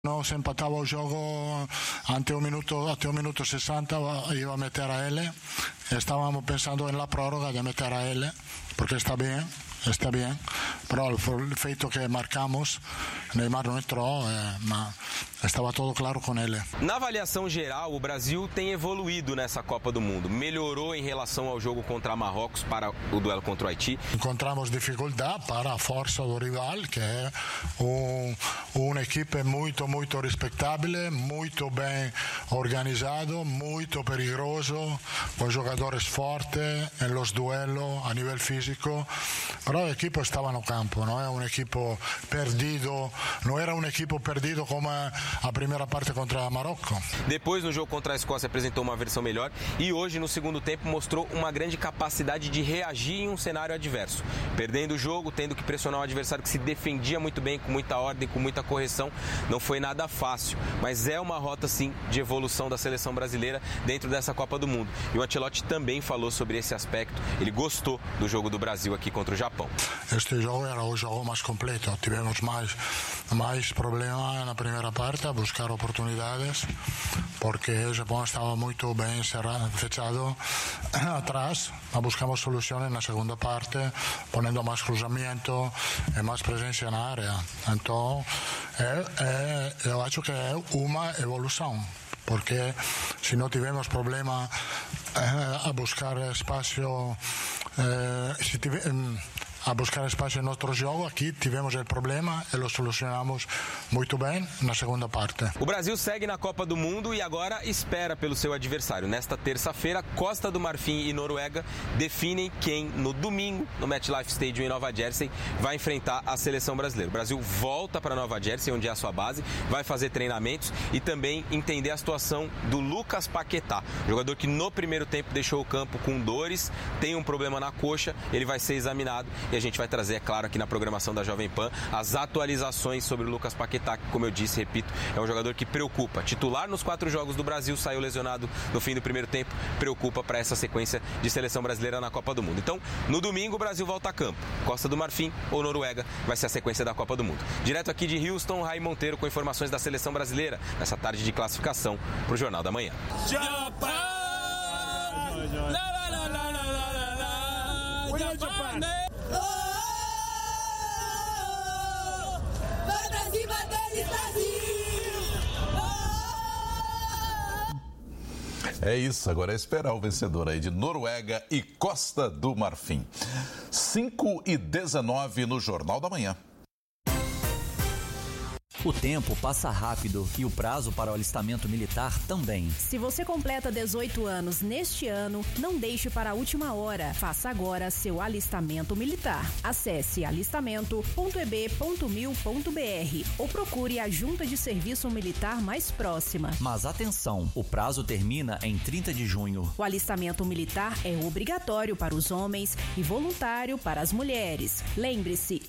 No, se empatava o jogo ante un minuto 60 iba a meter a L. Estábamos pensando en la prórroga de meter a L, porque está bien, però il fatto che marcamos, Neymar não entrou, mas estava tudo claro com ele. Na avaliação geral, o Brasil tem evoluído nessa Copa do Mundo. Melhorou em relação ao jogo contra Marrocos para o duelo contra o Haiti. Encontramos dificuldade para a força do rival, que é uma equipe muito respeitável, muito bem organizado, muito perigoso, com jogadores fortes em los duelos a nível físico. Però l'equipo estava no campo, não é um equipo perdido, não era um equipo perdido como a primeira parte contra Marrocos. Depois, no jogo contra a Escócia, apresentou uma versão melhor e hoje, no segundo tempo, mostrou uma grande capacidade de reagir em um cenário adverso. Perdendo o jogo, tendo que pressionar um adversário que se defendia muito bem, com muita ordem, com muita correção, não foi nada fácil, mas é uma rota, sim, de evolução da seleção brasileira dentro dessa Copa do Mundo. E o Ancelotti também falou sobre esse aspecto, ele gostou do jogo do Brasil aqui contra o Japão. Este jogo era o jogo mais completo, tivemos mais problemas na primeira parte a buscar oportunidades, porque o Japão estava muito bem fechado atrás, buscamos soluções na segunda parte, ponendo mais cruzamento e mais presença na área. Então, eu acho que é uma evolução, porque se não tivermos problema a buscar espaço, a buscar espaço em outro jogo, aqui tivemos o problema e lo solucionamos muito bem na segunda parte. O Brasil segue na Copa do Mundo e agora espera pelo seu adversário. Nesta terça-feira, Costa do Marfim e Noruega definem quem, no domingo, no MetLife Stadium em Nova Jersey, vai enfrentar a seleção brasileira. O Brasil volta para Nova Jersey, onde é a sua base, vai fazer treinamentos e também entender a situação do Lucas Paquetá, jogador que no primeiro tempo deixou o campo com dores, tem um problema na coxa, ele vai ser examinado. E a gente vai trazer, é claro, aqui na programação da Jovem Pan, as atualizações sobre o Lucas Paquetá, que, como eu disse, repito, é um jogador que preocupa. Titular nos 4 jogos do Brasil, saiu lesionado no fim do primeiro tempo, preocupa para essa sequência de seleção brasileira na Copa do Mundo. Então, no domingo, o Brasil volta a campo. Costa do Marfim ou Noruega vai ser a sequência da Copa do Mundo. Direto aqui de Houston, Raí Monteiro com informações da seleção brasileira nessa tarde de classificação para o Jornal da Manhã. Japão! É isso, agora é esperar o vencedor aí de Noruega e Costa do Marfim. 5h19 no Jornal da Manhã. O tempo passa rápido e o prazo para o alistamento militar também. Se você completa 18 anos neste ano, não deixe para a última hora. Faça agora seu alistamento militar. Acesse alistamento.eb.mil.br ou procure a junta de serviço militar mais próxima. Mas atenção, o prazo termina em 30 de junho. O alistamento militar é obrigatório para os homens e voluntário para as mulheres. Lembre-se,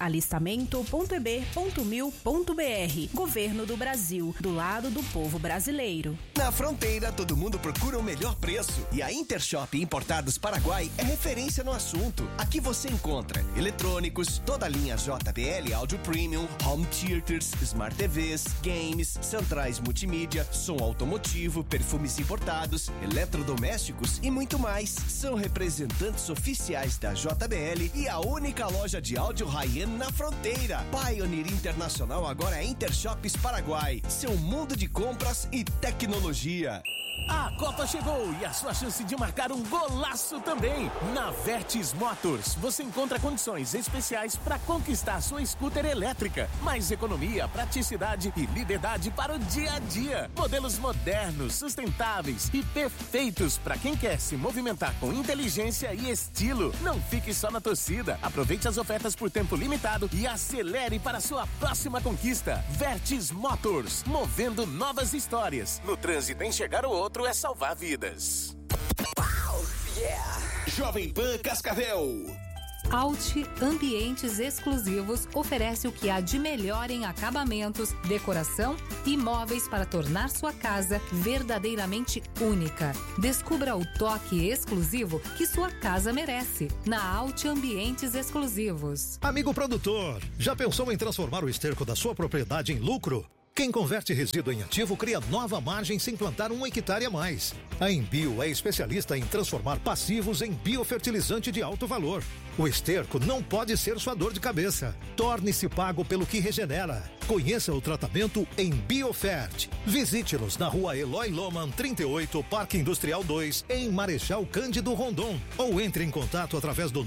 alistamento.eb.mil.br. Governo do Brasil, do lado do povo brasileiro. Na fronteira, todo mundo procura o melhor preço. E a Intershop Importados Paraguai é referência no assunto. Aqui você encontra eletrônicos, toda a linha JBL Audio Premium, Home Theaters, Smart TVs, games, centrais multimídia, som automotivo, perfumes importados, eletrodomésticos e muito mais. São representantes oficiais da JBL e a única loja de áudio high-end na fronteira. Pioneer Internacional agora é Intershops Paraguai, seu mundo de compras e tecnologia. A Copa chegou e a sua chance de marcar um golaço também. Na Vertis Motors, você encontra condições especiais para conquistar sua scooter elétrica. Mais economia, praticidade e liberdade para o dia a dia. Modelos modernos, sustentáveis e perfeitos para quem quer se movimentar com inteligência e estilo. Não fique só na torcida. Aproveite as ofertas por tempo limitado e acelere para sua próxima conquista. Vertis Motors, movendo novas histórias. No trânsito, enxergar o outro é salvar vidas. Wow, yeah. Jovem Pan Cascavel. Audi Ambientes Exclusivos oferece o que há de melhor em acabamentos, decoração e móveis para tornar sua casa verdadeiramente única. Descubra o toque exclusivo que sua casa merece na Audi Ambientes Exclusivos. Amigo produtor, já pensou em transformar o esterco da sua propriedade em lucro? Quem converte resíduo em ativo cria nova margem sem plantar 1 hectare a mais. A Embio é especialista em transformar passivos em biofertilizante de alto valor. O esterco não pode ser sua dor de cabeça. Torne-se pago pelo que regenera. Conheça o tratamento em Biofert. Visite-nos na rua Eloy Loman 38, Parque Industrial 2, em Marechal Cândido Rondon. Ou entre em contato através do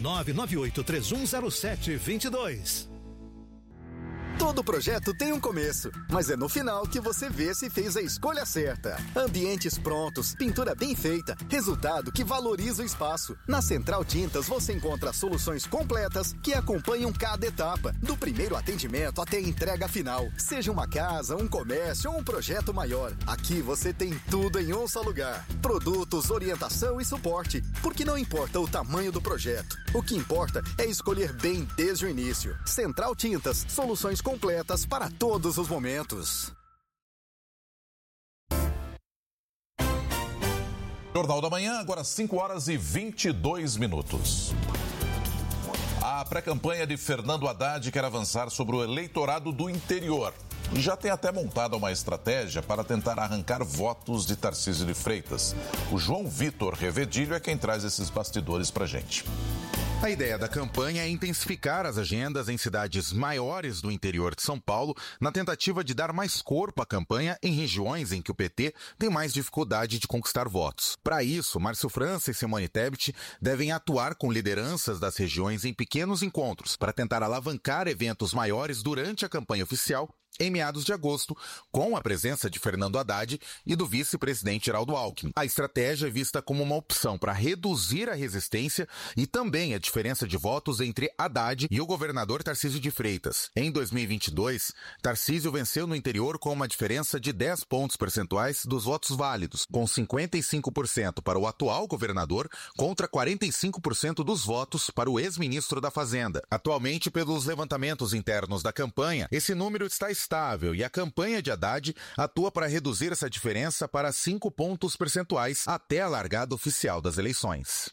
998-3107-22. Todo projeto tem um começo, mas é no final que você vê se fez a escolha certa. Ambientes prontos, pintura bem feita, resultado que valoriza o espaço. Na Central Tintas você encontra soluções completas que acompanham cada etapa, do primeiro atendimento até a entrega final. Seja uma casa, um comércio ou um projeto maior, aqui você tem tudo em um só lugar. Produtos, orientação e suporte, porque não importa o tamanho do projeto. O que importa é escolher bem desde o início. Central Tintas, soluções completas para todos os momentos. Jornal da Manhã, agora 5h22. A pré-campanha de Fernando Haddad quer avançar sobre o eleitorado do interior. E já tem até montada uma estratégia para tentar arrancar votos de Tarcísio de Freitas. O João Vitor Revedilho é quem traz esses bastidores pra gente. A ideia da campanha é intensificar as agendas em cidades maiores do interior de São Paulo, na tentativa de dar mais corpo à campanha em regiões em que o PT tem mais dificuldade de conquistar votos. Para isso, Márcio França e Simone Tebet devem atuar com lideranças das regiões em pequenos encontros para tentar alavancar eventos maiores durante a campanha oficial em meados de agosto, com a presença de Fernando Haddad e do vice-presidente Geraldo Alckmin. A estratégia é vista como uma opção para reduzir a resistência e também a diferença de votos entre Haddad e o governador Tarcísio de Freitas. Em 2022, Tarcísio venceu no interior com uma diferença de 10 pontos percentuais dos votos válidos, com 55% para o atual governador contra 45% dos votos para o ex-ministro da Fazenda. Atualmente, pelos levantamentos internos da campanha, esse número está estável e a campanha de Haddad atua para reduzir essa diferença para 5 pontos percentuais até a largada oficial das eleições.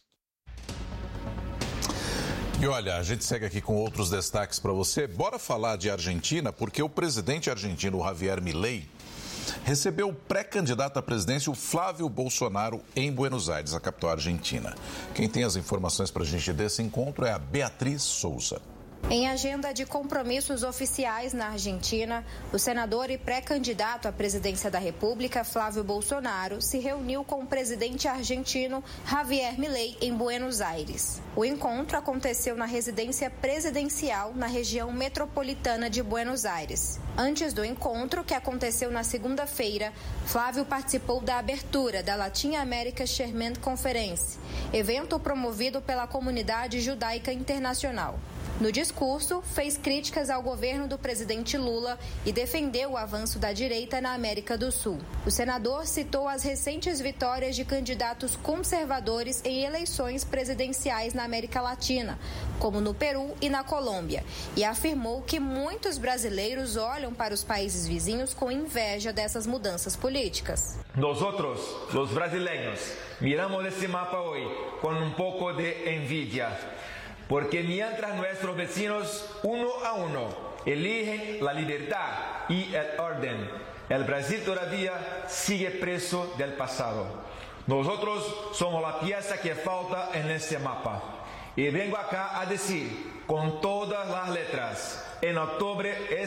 E olha, a gente segue aqui com outros destaques para você. Bora falar de Argentina, porque o presidente argentino Javier Milei recebeu o pré-candidato à presidência, o Flávio Bolsonaro, em Buenos Aires, a capital argentina. Quem tem as informações para a gente desse encontro é a Beatriz Souza. Em agenda de compromissos oficiais na Argentina, o senador e pré-candidato à presidência da República, Flávio Bolsonaro, se reuniu com o presidente argentino Javier Milei em Buenos Aires. O encontro aconteceu na residência presidencial na região metropolitana de Buenos Aires. Antes do encontro, que aconteceu na segunda-feira, Flávio participou da abertura da Latin America Chairman Conference, evento promovido pela comunidade judaica internacional. No discurso, fez críticas ao governo do presidente Lula e defendeu o avanço da direita na América do Sul. O senador citou as recentes vitórias de candidatos conservadores em eleições presidenciais na América Latina, como no Peru e na Colômbia, e afirmou que muitos brasileiros olham para os países vizinhos com inveja dessas mudanças políticas. Nosotros, los brasileños, miramos esse mapa hoje com um pouco de envidia. Porque mientras nuestros vecinos, uno a uno, eligen la libertad y el orden, el Brasil todavía sigue preso del pasado. Nosotros somos la pieza que falta en este mapa. Y vengo acá a decir, con todas las letras, em outubro,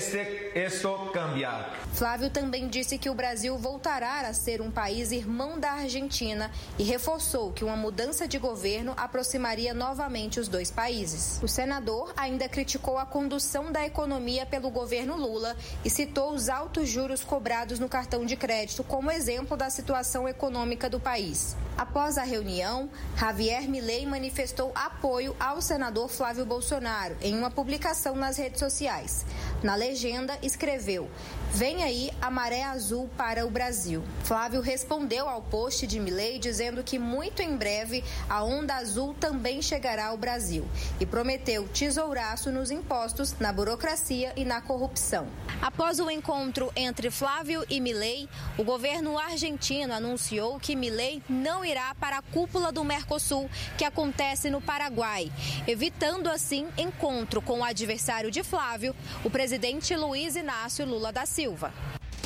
esto cambia. Flávio também disse que o Brasil voltará a ser um país irmão da Argentina e reforçou que uma mudança de governo aproximaria novamente os dois países. O senador ainda criticou a condução da economia pelo governo Lula e citou os altos juros cobrados no cartão de crédito como exemplo da situação econômica do país. Após a reunião, Javier Milei manifestou apoio ao senador Flávio Bolsonaro em uma publicação nas redes sociais. Na legenda, escreveu: "Vem aí a maré azul para o Brasil". Flávio respondeu ao post de Milei dizendo que muito em breve a onda azul também chegará ao Brasil e prometeu tesouraço nos impostos, na burocracia e na corrupção. Após o encontro entre Flávio e Milei, o governo argentino anunciou que Milei não irá para a cúpula do Mercosul, que acontece no Paraguai, evitando assim encontro com o adversário de Flávio, o presidente Luiz Inácio Lula da Silva.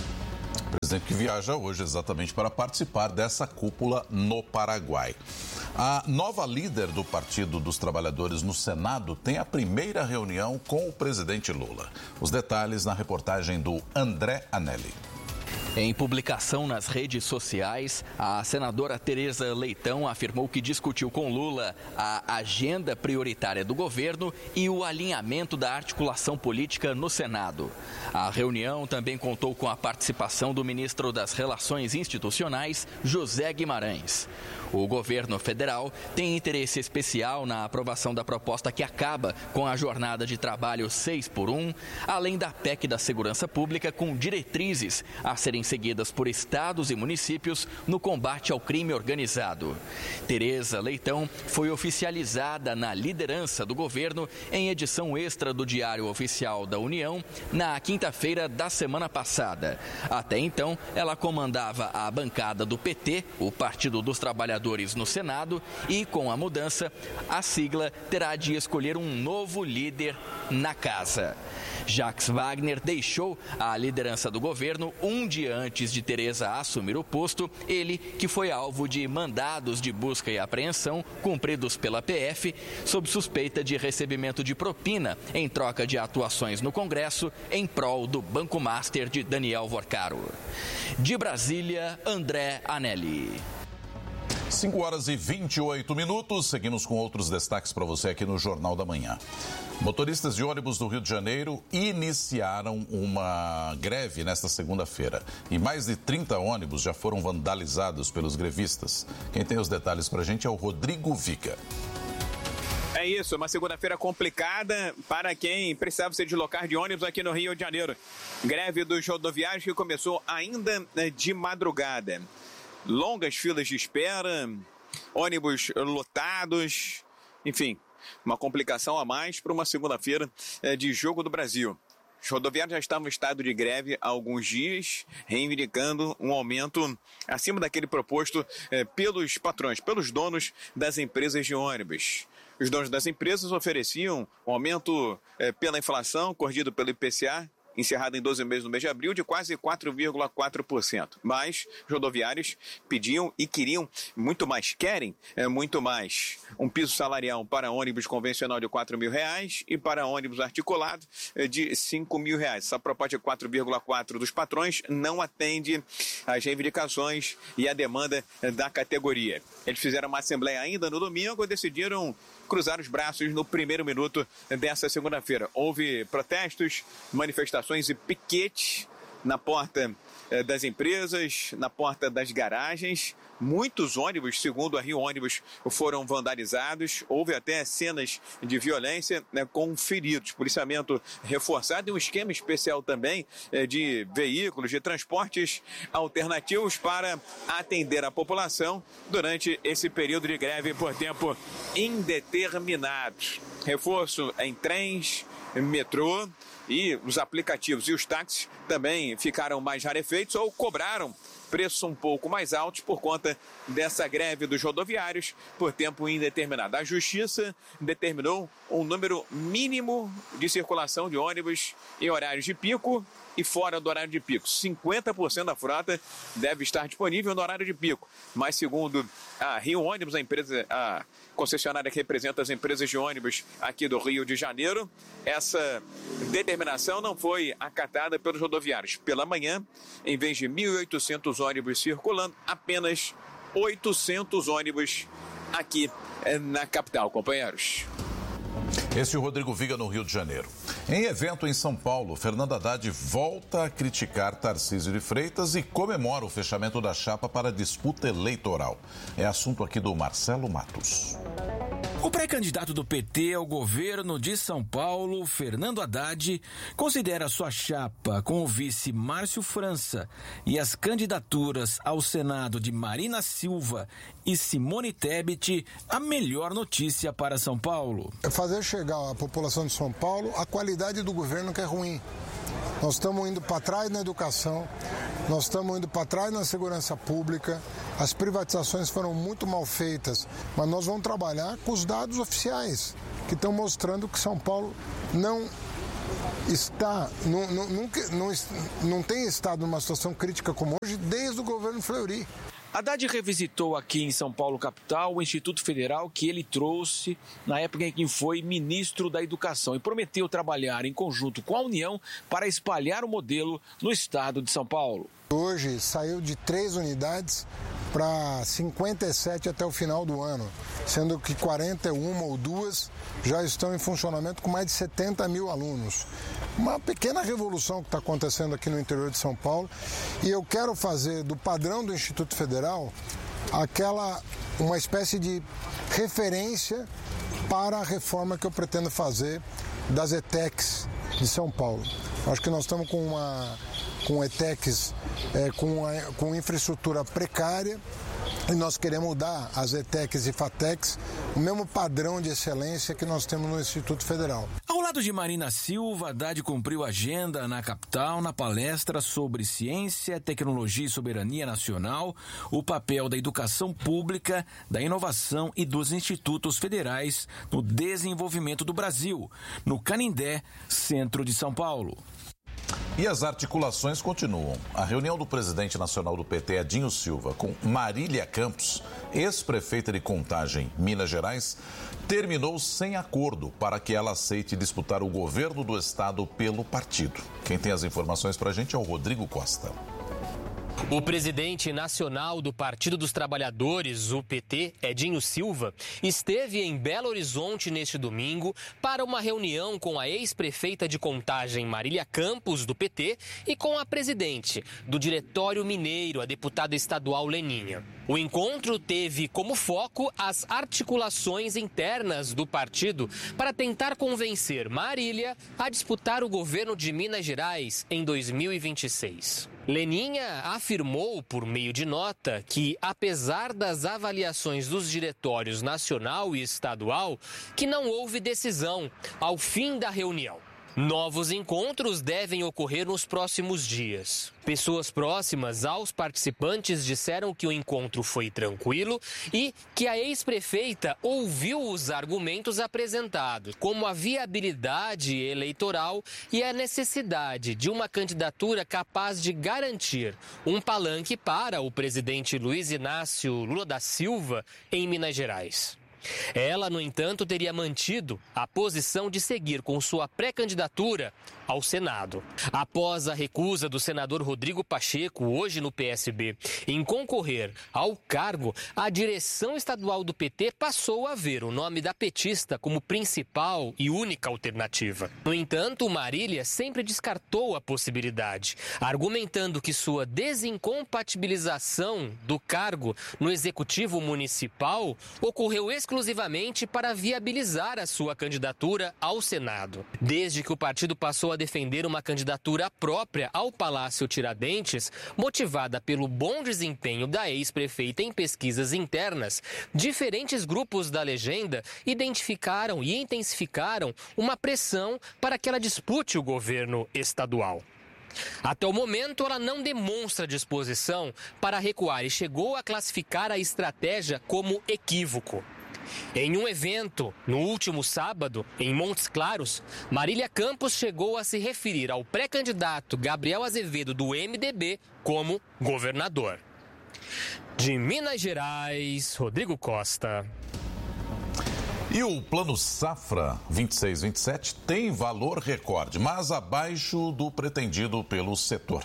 Presidente que viaja hoje exatamente para participar dessa cúpula no Paraguai. A nova líder do Partido dos Trabalhadores no Senado tem a primeira reunião com o presidente Lula. Os detalhes na reportagem do André Anelli. Em publicação nas redes sociais, a senadora Tereza Leitão afirmou que discutiu com Lula a agenda prioritária do governo e o alinhamento da articulação política no Senado. A reunião também contou com a participação do ministro das Relações Institucionais, José Guimarães. O governo federal tem interesse especial na aprovação da proposta que acaba com a jornada de trabalho 6x1, além da PEC da Segurança Pública com diretrizes a serem seguidas por estados e municípios no combate ao crime organizado. Tereza Leitão foi oficializada na liderança do governo em edição extra do Diário Oficial da União na quinta-feira da semana passada. Até então, ela comandava a bancada do PT, o Partido dos Trabalhadores no Senado, e com a mudança, a sigla terá de escolher um novo líder na casa. Jacques Wagner deixou a liderança do governo um dia antes de Tereza assumir o posto, ele que foi alvo de mandados de busca e apreensão cumpridos pela PF, sob suspeita de recebimento de propina em troca de atuações no Congresso em prol do Banco Master de Daniel Vorcaro. De Brasília, André Anelli. 5h28, seguimos com outros destaques para você aqui no Jornal da Manhã. Motoristas de ônibus do Rio de Janeiro iniciaram uma greve nesta segunda-feira e mais de 30 ônibus já foram vandalizados pelos grevistas. Quem tem os detalhes para a gente é o Rodrigo Vica. É isso, uma segunda-feira complicada para quem precisava se deslocar de ônibus aqui no Rio de Janeiro. Greve dos rodoviários que começou ainda de madrugada. Longas filas de espera, ônibus lotados, enfim, uma complicação a mais para uma segunda-feira de Jogo do Brasil. Os rodoviários já estavam em estado de greve há alguns dias, reivindicando um aumento acima daquele proposto pelos patrões, pelos donos das empresas de ônibus. Os donos das empresas ofereciam um aumento pela inflação, corrigido pelo IPCA, encerrado em 12 meses no mês de abril, de quase 4,4%. Mas os rodoviários pediam e queriam muito mais, querem muito mais. Um piso salarial para ônibus convencional de R$4.000 e para ônibus articulado de R$5.000. Essa proposta de 4,4% dos patrões não atende às reivindicações e à demanda da categoria. Eles fizeram uma assembleia ainda no domingo e decidiram cruzar os braços no primeiro minuto dessa segunda-feira. Houve protestos, manifestações e piquetes na porta das empresas, na porta das garagens. Muitos ônibus, segundo a Rio Ônibus, foram vandalizados. Houve até cenas de violência com feridos. Policiamento reforçado e um esquema especial também de veículos, de transportes alternativos para atender a população durante esse período de greve por tempo indeterminado. Reforço em trens, metrô, e os aplicativos e os táxis também ficaram mais rarefeitos ou cobraram preços um pouco mais altos por conta dessa greve dos rodoviários por tempo indeterminado. A Justiça determinou um número mínimo de circulação de ônibus em horários de pico e fora do horário de pico. 50% da frota deve estar disponível no horário de pico. Mas segundo a Rio Ônibus, a concessionária que representa as empresas de ônibus aqui do Rio de Janeiro, essa determinação não foi acatada pelos rodoviários. Pela manhã, em vez de 1.800 ônibus circulando, apenas 800 ônibus aqui na capital, companheiros. Esse é o Rodrigo Viga no Rio de Janeiro. Em evento em São Paulo, Fernando Haddad volta a criticar Tarcísio de Freitas e comemora o fechamento da chapa para a disputa eleitoral. É assunto aqui do Marcelo Matos. O pré-candidato do PT ao governo de São Paulo, Fernando Haddad, considera sua chapa com o vice Márcio França e as candidaturas ao Senado de Marina Silva e Simone Tebet a melhor notícia para São Paulo. É fazer chegar à população de São Paulo a qualidade do governo que é ruim. Nós estamos indo para trás na educação, nós estamos indo para trás na segurança pública, as privatizações foram muito mal feitas, mas nós vamos trabalhar com os dados oficiais, que estão mostrando que São Paulo não não tem estado numa situação crítica como hoje desde o governo Fleury. Haddad revisitou aqui em São Paulo, capital, o Instituto Federal que ele trouxe na época em que foi ministro da Educação e prometeu trabalhar em conjunto com a União para espalhar o modelo no estado de São Paulo. Hoje saiu de 3 unidades para 57 até o final do ano, sendo que 41 ou 2 já estão em funcionamento com mais de 70 mil alunos. Uma pequena revolução que está acontecendo aqui no interior de São Paulo, e eu quero fazer do padrão do Instituto Federal uma espécie de referência para a reforma que eu pretendo fazer das ETECs de São Paulo. Acho que nós estamos com ETECs com infraestrutura precária, e nós queremos dar às ETECs e FATECs o mesmo padrão de excelência que nós temos no Instituto Federal. Ao lado de Marina Silva, Haddad cumpriu agenda na capital, na palestra sobre ciência, tecnologia e soberania nacional, o papel da educação pública, da inovação e dos institutos federais no desenvolvimento do Brasil, no Canindé, centro de São Paulo. E as articulações continuam. A reunião do presidente nacional do PT, Edinho Silva, com Marília Campos, ex-prefeita de Contagem, Minas Gerais, terminou sem acordo para que ela aceite disputar o governo do estado pelo partido. Quem tem as informações para a gente é o Rodrigo Costa. O presidente nacional do Partido dos Trabalhadores, o PT, Edinho Silva, esteve em Belo Horizonte neste domingo para uma reunião com a ex-prefeita de Contagem, Marília Campos, do PT, e com a presidente do Diretório Mineiro, a deputada estadual Leninha. O encontro teve como foco as articulações internas do partido para tentar convencer Marília a disputar o governo de Minas Gerais em 2026. Leninha afirmou, por meio de nota, que, apesar das avaliações dos diretórios nacional e estadual, que não houve decisão ao fim da reunião. Novos encontros devem ocorrer nos próximos dias. Pessoas próximas aos participantes disseram que o encontro foi tranquilo e que a ex-prefeita ouviu os argumentos apresentados, como a viabilidade eleitoral e a necessidade de uma candidatura capaz de garantir um palanque para o presidente Luiz Inácio Lula da Silva em Minas Gerais. Ela, no entanto, teria mantido a posição de seguir com sua pré-candidatura ao Senado. Após a recusa do senador Rodrigo Pacheco, hoje no PSB, em concorrer ao cargo, a direção estadual do PT passou a ver o nome da petista como principal e única alternativa. No entanto, Marília sempre descartou a possibilidade, argumentando que sua desincompatibilização do cargo no Executivo Municipal ocorreu exclusivamente para viabilizar a sua candidatura ao Senado. Desde que o partido passou a defender uma candidatura própria ao Palácio Tiradentes, motivada pelo bom desempenho da ex-prefeita em pesquisas internas, diferentes grupos da legenda identificaram e intensificaram uma pressão para que ela dispute o governo estadual. Até o momento, ela não demonstra disposição para recuar e chegou a classificar a estratégia como equívoco. Em um evento, no último sábado, em Montes Claros, Marília Campos chegou a se referir ao pré-candidato Gabriel Azevedo, do MDB, como governador. De Minas Gerais, Rodrigo Costa. E o Plano Safra 26-27 tem valor recorde, mas abaixo do pretendido pelo setor.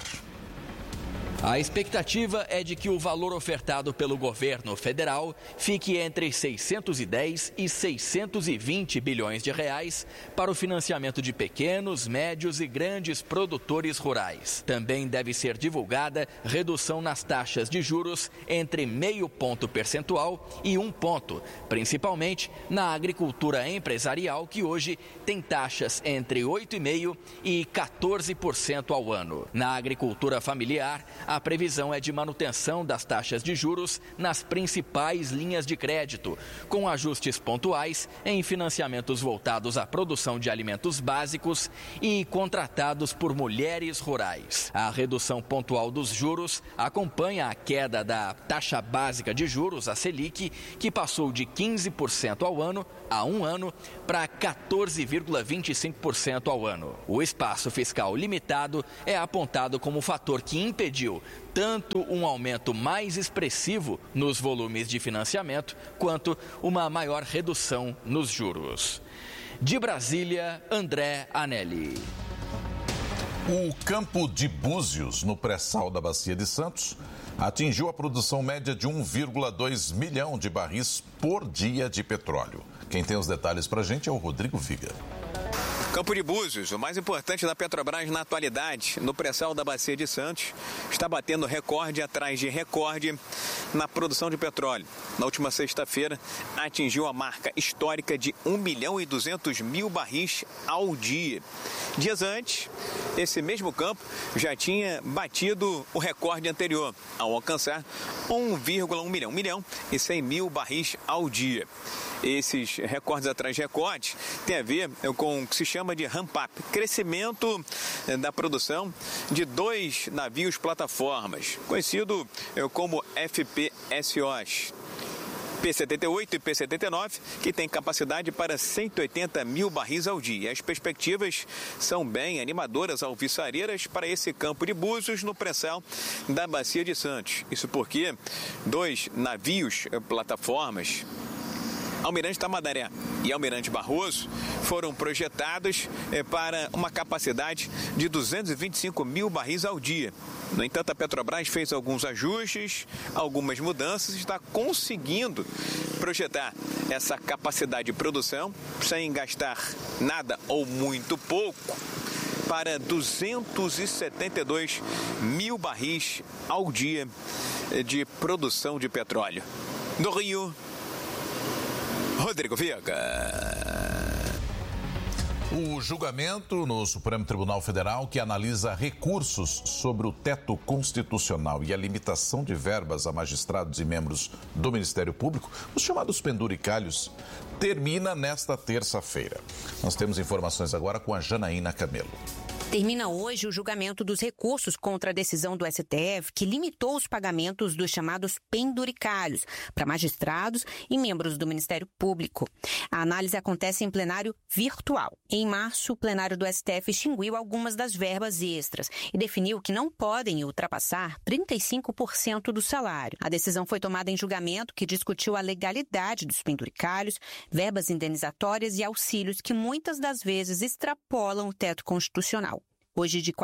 A expectativa é de que o valor ofertado pelo governo federal fique entre 610 e 620 bilhões de reais para o financiamento de pequenos, médios e grandes produtores rurais. Também deve ser divulgada redução nas taxas de juros entre 0,5 ponto percentual e 1 ponto, principalmente na agricultura empresarial, que hoje tem taxas entre 8,5% e 14% ao ano. Na agricultura familiar, a previsão é de manutenção das taxas de juros nas principais linhas de crédito, com ajustes pontuais em financiamentos voltados à produção de alimentos básicos e contratados por mulheres rurais. A redução pontual dos juros acompanha a queda da taxa básica de juros, a Selic, que passou de 15% ao ano há um ano para 14,25% ao ano. O espaço fiscal limitado é apontado como fator que impediu tanto um aumento mais expressivo nos volumes de financiamento, quanto uma maior redução nos juros. De Brasília, André Anelli. O campo de Búzios, no pré-sal da Bacia de Santos, atingiu a produção média de 1,2 milhão de barris por dia de petróleo. Quem tem os detalhes para a gente é o Rodrigo Viga. Campo de Búzios, o mais importante da Petrobras na atualidade, no pré-sal da Bacia de Santos, está batendo recorde atrás de recorde na produção de petróleo. Na última sexta-feira, atingiu a marca histórica de 1.200.000 barris ao dia. Dias antes, esse mesmo campo já tinha batido o recorde anterior, ao alcançar 1,1 milhão, 1.100.000 barris ao dia. Esses recordes atrás de recordes têm a ver com o que se chama de ramp-up, crescimento da produção de 2 navios plataformas, conhecido como FPSOs. P-78 e P-79, que tem capacidade para 180.000 barris ao dia. As perspectivas são bem animadoras, alvissareiras, para esse campo de Búzios no pré-sal da Bacia de Santos. Isso porque 2 navios plataformas, Almirante Tamandaré e Almirante Barroso, foram projetados para uma capacidade de 225.000 barris ao dia. No entanto, a Petrobras fez alguns ajustes, algumas mudanças e está conseguindo projetar essa capacidade de produção sem gastar nada ou muito pouco para 272.000 barris ao dia de produção de petróleo. Do Rio, Rodrigo Viga. O julgamento no Supremo Tribunal Federal, que analisa recursos sobre o teto constitucional e a limitação de verbas a magistrados e membros do Ministério Público, os chamados penduricalhos, termina nesta terça-feira. Nós temos informações agora com a Janaína Camelo. Termina hoje o julgamento dos recursos contra a decisão do STF que limitou os pagamentos dos chamados penduricalhos para magistrados e membros do Ministério Público. A análise acontece em plenário virtual. Em março, o plenário do STF extinguiu algumas das verbas extras e definiu que não podem ultrapassar 35% do salário. A decisão foi tomada em julgamento que discutiu a legalidade dos penduricalhos, verbas indenizatórias e auxílios que muitas das vezes extrapolam o teto constitucional, hoje de R$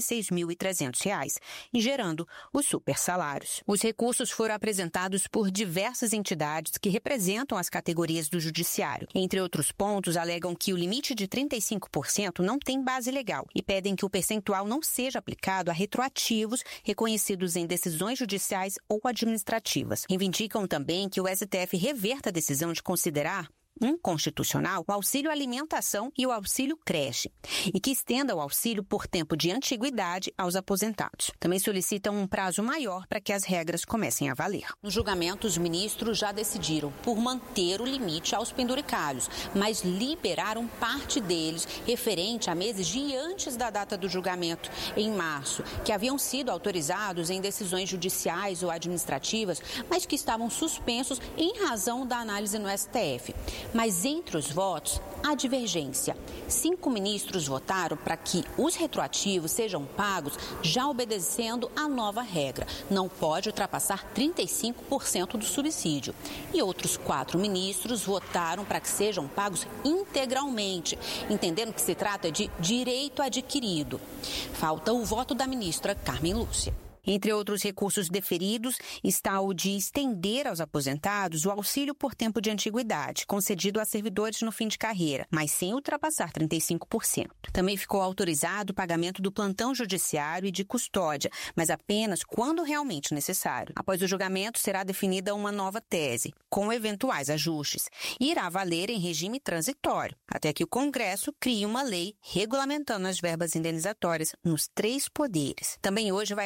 46.300, e gerando os supersalários. Os recursos foram apresentados por diversas entidades que representam as categorias do judiciário. Entre outros pontos, alegam que o limite de 35% não tem base legal e pedem que o percentual não seja aplicado a retroativos reconhecidos em decisões judiciais ou administrativas. Reivindicam também que o STF reverta a decisão de considerar inconstitucional o auxílio alimentação e o auxílio creche, e que estenda o auxílio por tempo de antiguidade aos aposentados. Também solicitam um prazo maior para que as regras comecem a valer. No julgamento, os ministros já decidiram por manter o limite aos penduricalhos, mas liberaram parte deles referente a meses de antes da data do julgamento, em março, que haviam sido autorizados em decisões judiciais ou administrativas, mas que estavam suspensos em razão da análise no STF. Mas entre os votos, há divergência. 5 ministros votaram para que os retroativos sejam pagos já obedecendo à nova regra. Não pode ultrapassar 35% do subsídio. E outros 4 ministros votaram para que sejam pagos integralmente, entendendo que se trata de direito adquirido. Falta o voto da ministra Carmen Lúcia. Entre outros recursos deferidos está o de estender aos aposentados o auxílio por tempo de antiguidade, concedido a servidores no fim de carreira, mas sem ultrapassar 35%. Também ficou autorizado o pagamento do plantão judiciário e de custódia, mas apenas quando realmente necessário. Após o julgamento, será definida uma nova tese, com eventuais ajustes, e irá valer em regime transitório, até que o Congresso crie uma lei regulamentando as verbas indenizatórias nos 3 poderes. Também hoje vai acontecer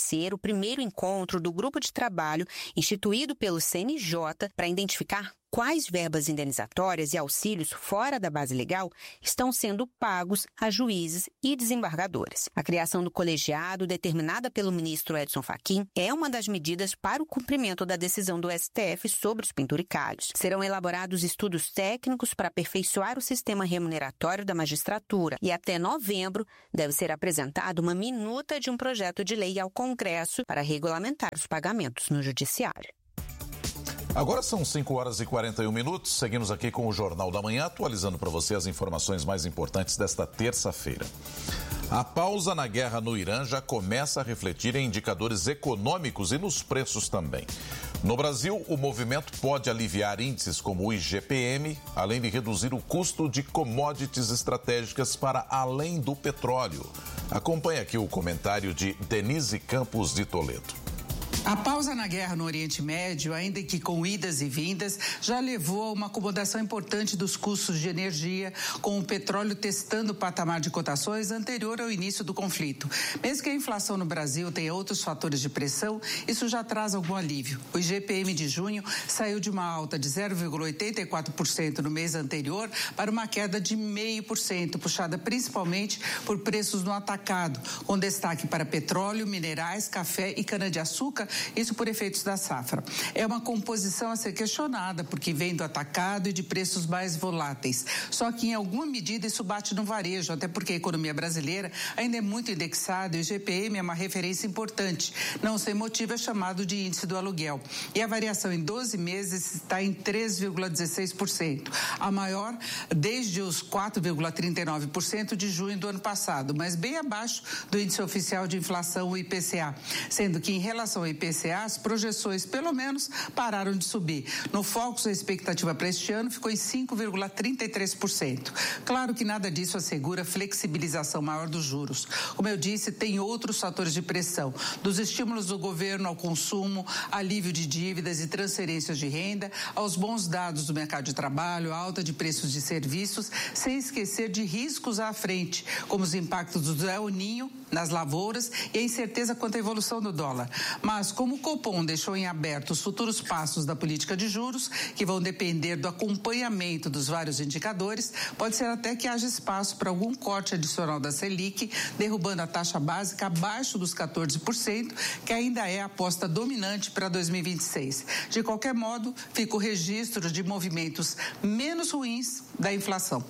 ser o primeiro encontro do grupo de trabalho instituído pelo CNJ para identificar quais verbas indenizatórias e auxílios fora da base legal estão sendo pagos a juízes e desembargadores. A criação do colegiado, determinada pelo ministro Edson Fachin, é uma das medidas para o cumprimento da decisão do STF sobre os penduricalhos. Serão elaborados estudos técnicos para aperfeiçoar o sistema remuneratório da magistratura e até novembro deve ser apresentada uma minuta de um projeto de lei ao Congresso para regulamentar os pagamentos no Judiciário. Agora são 5 horas e 41 minutos. Seguimos aqui com o Jornal da Manhã, atualizando para você as informações mais importantes desta terça-feira. A pausa na guerra no Irã já começa a refletir em indicadores econômicos e nos preços também. No Brasil, o movimento pode aliviar índices como o IGPM, além de reduzir o custo de commodities estratégicas para além do petróleo. Acompanhe aqui o comentário de Denise Campos de Toledo. A pausa na guerra no Oriente Médio, ainda que com idas e vindas, já levou a uma acomodação importante dos custos de energia, com o petróleo testando o patamar de cotações anterior ao início do conflito. Mesmo que a inflação no Brasil tenha outros fatores de pressão, isso já traz algum alívio. O IGPM de junho saiu de uma alta de 0,84% no mês anterior para uma queda de 0,5%, puxada principalmente por preços no atacado, com destaque para petróleo, minerais, café e cana-de-açúcar, isso por efeitos da safra. É uma composição a ser questionada, porque vem do atacado e de preços mais voláteis. Só que, em alguma medida, isso bate no varejo, até porque a economia brasileira ainda é muito indexada e o IGPM é uma referência importante. Não sem motivo é chamado de índice do aluguel. E a variação em 12 meses está em 3,16%, a maior desde os 4,39% de junho do ano passado, mas bem abaixo do índice oficial de inflação, o IPCA, sendo que, em relação ao IPCA, as projeções, pelo menos, pararam de subir. No Focus, a expectativa para este ano ficou em 5,33%. Claro que nada disso assegura flexibilização maior dos juros. Como eu disse, tem outros fatores de pressão, dos estímulos do governo ao consumo, alívio de dívidas e transferências de renda, aos bons dados do mercado de trabalho, a alta de preços de serviços, sem esquecer de riscos à frente, como os impactos do El Niño nas lavouras e a incerteza quanto à evolução do dólar. Mas, como o Copom deixou em aberto os futuros passos da política de juros, que vão depender do acompanhamento dos vários indicadores, pode ser até que haja espaço para algum corte adicional da Selic, derrubando a taxa básica abaixo dos 14%, que ainda é a aposta dominante para 2026. De qualquer modo, fica o registro de movimentos menos ruins da inflação.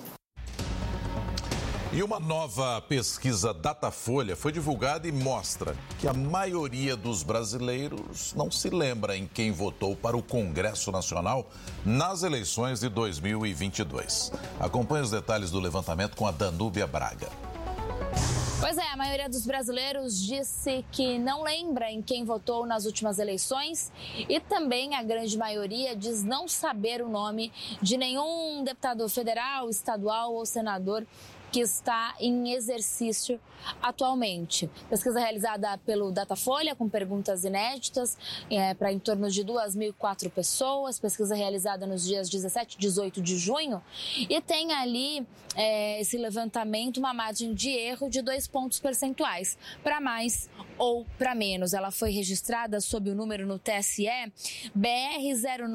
E uma nova pesquisa Datafolha foi divulgada e mostra que a maioria dos brasileiros não se lembra em quem votou para o Congresso Nacional nas eleições de 2022. Acompanhe os detalhes do levantamento com a Danúbia Braga. Pois é, a maioria dos brasileiros disse que não lembra em quem votou nas últimas eleições e também a grande maioria diz não saber o nome de nenhum deputado federal, estadual ou senador que está em exercício atualmente. Pesquisa realizada pelo Datafolha com perguntas inéditas para em torno de 2.004 pessoas, pesquisa realizada nos dias 17 e 18 de junho e tem ali esse levantamento uma margem de erro de 2 pontos percentuais, para mais ou para menos. Ela foi registrada sob o número no TSE BR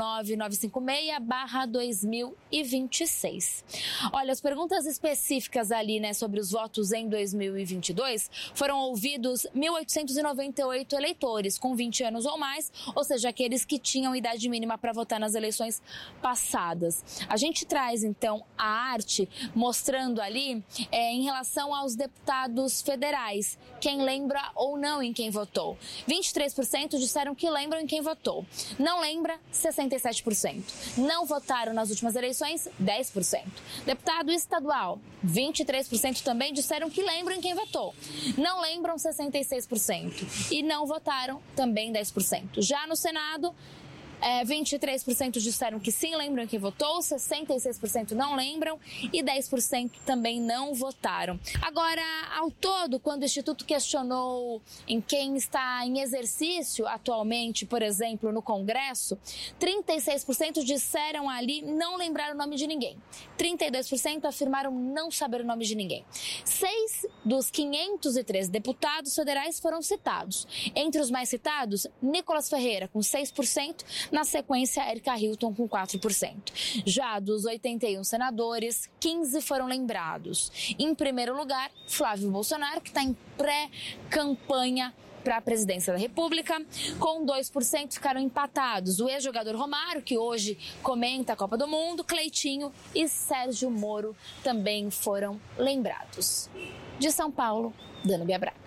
09956/2026. Olha, as perguntas específicas ali, sobre os votos em 2022, foram ouvidos 1.898 eleitores com 20 anos ou mais, ou seja, aqueles que tinham idade mínima para votar nas eleições passadas. A gente traz, então, a arte mostrando ali em relação aos deputados federais, quem lembra ou não em quem votou. 23% disseram que lembram em quem votou. Não lembra, 67%. Não votaram nas últimas eleições, 10%. Deputado estadual, 23% também disseram que lembram em quem votou. Não lembram, 66%. E não votaram, também 10%. Já no Senado, 23% disseram que sim, lembram quem votou, 66% não lembram e 10% também não votaram. Agora, ao todo, quando o Instituto questionou em quem está em exercício atualmente, por exemplo, no Congresso, 36% disseram ali não lembrar o nome de ninguém. 32% afirmaram não saber o nome de ninguém. 6 dos 513 deputados federais foram citados. Entre os mais citados, Nicolas Ferreira, com 6%, na sequência, Erika Hilton, com 4%. Já dos 81 senadores, 15 foram lembrados. Em primeiro lugar, Flávio Bolsonaro, que está em pré-campanha para a presidência da República. Com 2% ficaram empatados o ex-jogador Romário, que hoje comenta a Copa do Mundo, Cleitinho e Sérgio Moro também foram lembrados. De São Paulo, Dana Biabraga.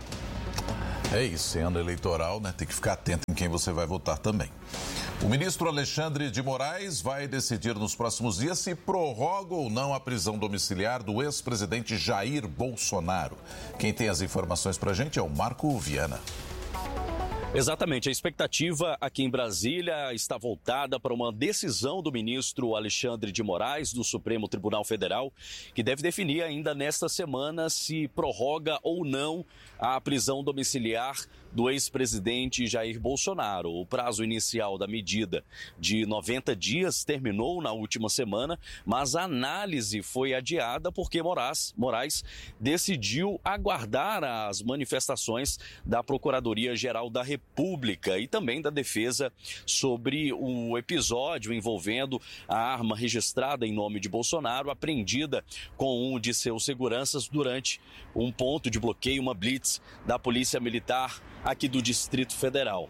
É isso, em ano eleitoral, né? Tem que ficar atento em quem você vai votar também. O ministro Alexandre de Moraes vai decidir nos próximos dias se prorroga ou não a prisão domiciliar do ex-presidente Jair Bolsonaro. Quem tem as informações pra gente é o Marco Viana. Exatamente, a expectativa aqui em Brasília está voltada para uma decisão do ministro Alexandre de Moraes, do Supremo Tribunal Federal, que deve definir ainda nesta semana se prorroga ou não a prisão domiciliar do ex-presidente Jair Bolsonaro. O prazo inicial da medida de 90 dias terminou na última semana, mas a análise foi adiada porque Moraes decidiu aguardar as manifestações da Procuradoria-Geral da República e também da Defesa sobre o episódio envolvendo a arma registrada em nome de Bolsonaro, apreendida com um de seus seguranças durante um ponto de bloqueio, uma blitz da Polícia Militar aqui do Distrito Federal.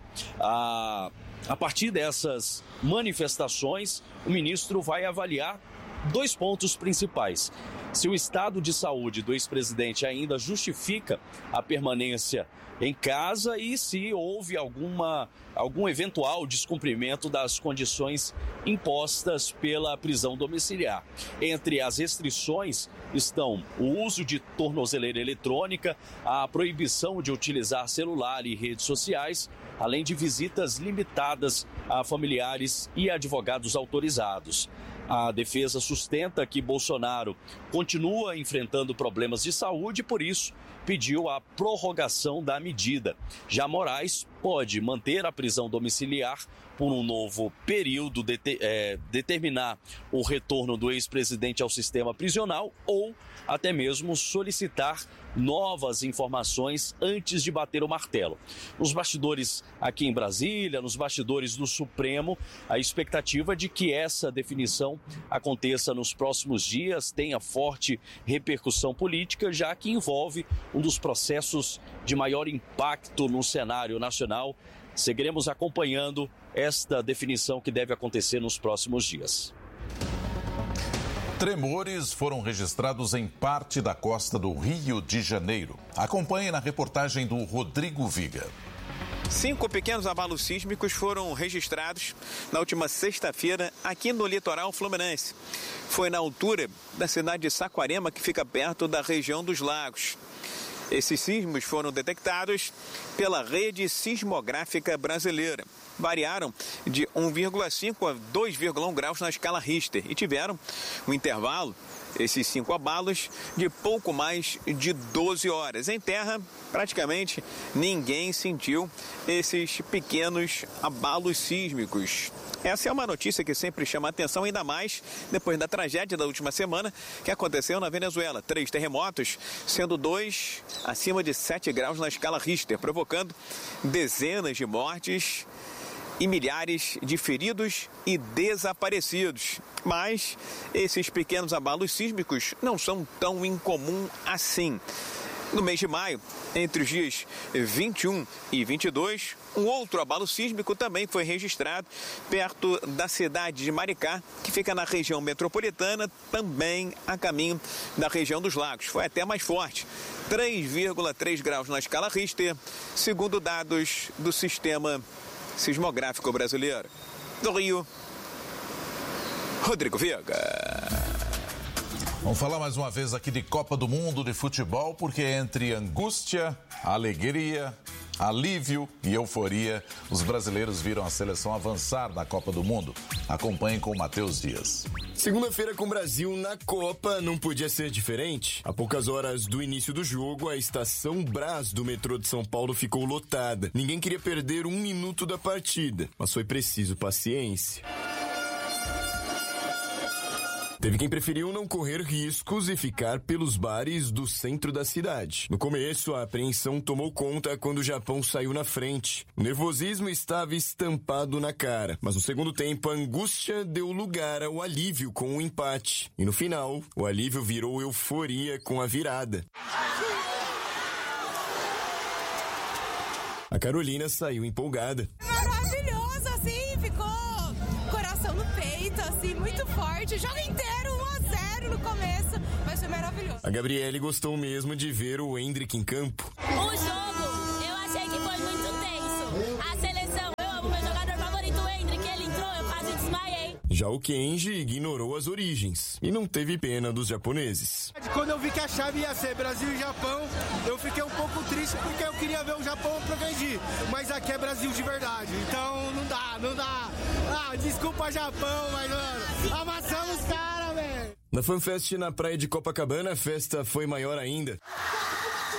A partir dessas manifestações, o ministro vai avaliar 2 pontos principais. Se o estado de saúde do ex-presidente ainda justifica a permanência em casa e se houve algum eventual descumprimento das condições impostas pela prisão domiciliar. Entre as restrições estão o uso de tornozeleira eletrônica, a proibição de utilizar celular e redes sociais, além de visitas limitadas a familiares e advogados autorizados. A defesa sustenta que Bolsonaro continua enfrentando problemas de saúde e, por isso, pediu a prorrogação da medida. Já Moraes pode manter a prisão domiciliar por um novo período, determinar o retorno do ex-presidente ao sistema prisional ou até mesmo solicitar novas informações antes de bater o martelo. Nos bastidores aqui em Brasília, nos bastidores do Supremo, a expectativa é de que essa definição aconteça nos próximos dias, tenha forte repercussão política, já que envolve um dos processos de maior impacto no cenário nacional. Seguiremos acompanhando esta definição que deve acontecer nos próximos dias. Tremores foram registrados em parte da costa do Rio de Janeiro. Acompanhe na reportagem do Rodrigo Viga. 5 pequenos abalos sísmicos foram registrados na última sexta-feira aqui no litoral fluminense. Foi na altura da cidade de Saquarema, que fica perto da região dos Lagos. Esses sismos foram detectados pela Rede Sismográfica Brasileira. Variaram de 1,5 a 2,1 graus na escala Richter e tiveram um intervalo, esses 5 abalos, de pouco mais de 12 horas. Em terra, praticamente ninguém sentiu esses pequenos abalos sísmicos. Essa é uma notícia que sempre chama a atenção, ainda mais depois da tragédia da última semana que aconteceu na Venezuela. 3 terremotos, sendo 2 acima de 7 graus na escala Richter, provocando dezenas de mortes e milhares de feridos e desaparecidos. Mas esses pequenos abalos sísmicos não são tão incomum assim. No mês de maio, entre os dias 21 e 22, um outro abalo sísmico também foi registrado perto da cidade de Maricá, que fica na região metropolitana, também a caminho da região dos Lagos. Foi até mais forte, 3,3 graus na escala Richter, segundo dados do Sistema Sismográfico Brasileiro. Do Rio, Rodrigo Viga. Vamos falar mais uma vez aqui de Copa do Mundo de futebol, porque entre angústia, alegria alívio e euforia, os brasileiros viram a seleção avançar na Copa do Mundo. Acompanhem com o Matheus Dias. Segunda-feira com o Brasil na Copa não podia ser diferente. A poucas horas do início do jogo, a estação Brás do metrô de São Paulo ficou lotada. Ninguém queria perder um minuto da partida, mas foi preciso paciência. Teve quem preferiu não correr riscos e ficar pelos bares do centro da cidade. No começo, a apreensão tomou conta quando o Japão saiu na frente. O nervosismo estava estampado na cara, mas no segundo tempo a angústia deu lugar ao alívio com o empate. E no final, o alívio virou euforia com a virada. A Carolina saiu empolgada. Maravilhoso, assim, ficou coração no peito, assim, muito forte. O jogo inteiro, 1-0 no começo, mas foi maravilhoso. A Gabriele gostou mesmo de ver o Endrick em campo. O jogo, eu achei que foi muito tenso. A seleção, eu amo meu jogador favorito, o Endrick, ele entrou, eu quase desmaiei. Já o Kenji ignorou as origens e não teve pena dos japoneses. Quando eu vi que a chave ia ser Brasil e Japão, eu fiquei um pouco triste porque eu queria ver o Japão progredir. Mas aqui é Brasil de verdade, então não dá. Ah, desculpa Japão, mas mano, amassamos os caras, velho. Na FanFest na praia de Copacabana, a festa foi maior ainda.